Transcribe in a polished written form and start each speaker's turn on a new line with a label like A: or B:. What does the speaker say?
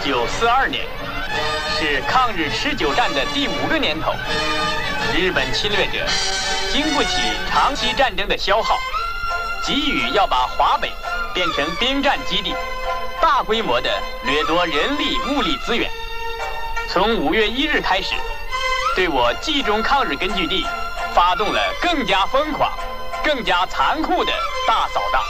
A: 1942年，是抗日持久战的第5个年头。日本侵略者经不起长期战争的消耗，急于要把华北变成兵站基地，大规模地掠夺人力物力资源。从5月1日开始，对我冀中抗日根据地发动了更加疯狂、更加残酷的大扫荡。